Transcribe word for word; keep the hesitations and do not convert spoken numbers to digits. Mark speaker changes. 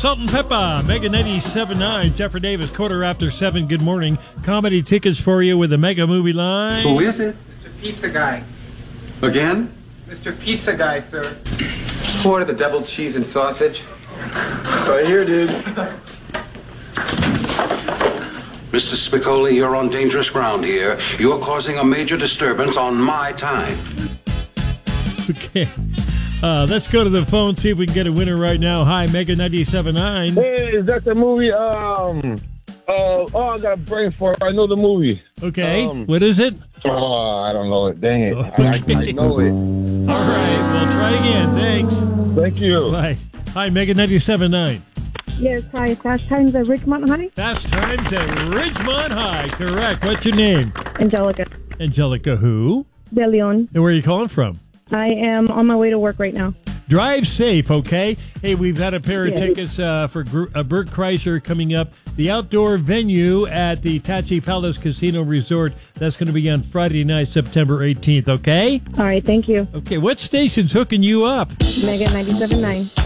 Speaker 1: Salt and Pepper, Mega ninety-seven point nine, Jeffrey Davis, quarter after seven. Good morning. Comedy tickets for you with the Mega Movie Line.
Speaker 2: Who is it?
Speaker 3: Mister Pizza Guy.
Speaker 2: Again?
Speaker 3: Mister Pizza Guy, sir.
Speaker 4: Order the double cheese and sausage.
Speaker 3: Right here, dude.
Speaker 5: Mister Spicoli, you're on dangerous ground here. You're causing a major disturbance on my time.
Speaker 1: Okay. Uh, let's go to the phone, see if we can get a winner right now. Hi, Mega ninety-seven point nine.
Speaker 6: Hey, is that the movie? Um, uh, oh, I got a brain for it. I know the movie.
Speaker 1: Okay,
Speaker 6: Um,
Speaker 1: what is it?
Speaker 6: Oh, I don't know it. Dang it.
Speaker 1: Okay.
Speaker 6: I, I, I know it.
Speaker 1: All right, we'll try again. Thanks.
Speaker 6: Thank you.
Speaker 1: Bye. Hi, Mega ninety-seven point nine.
Speaker 7: Yes, hi. Fast Times at Ridgemont High.
Speaker 1: Fast Times at Ridgemont High. Correct. What's your name?
Speaker 7: Angelica
Speaker 1: Angelica who?
Speaker 7: De Leon.
Speaker 1: And where are you calling from?
Speaker 7: I am on my way to work right now.
Speaker 1: Drive safe, okay? Hey, we've had a pair of
Speaker 7: Yeah.
Speaker 1: tickets uh, for Gr- uh, Bert Kreischer coming up. The outdoor venue at the Tachi Palace Casino Resort. That's going to be on Friday night, September eighteenth, okay?
Speaker 7: All right, thank you.
Speaker 1: Okay, what station's hooking you up?
Speaker 7: Mega ninety-seven point nine.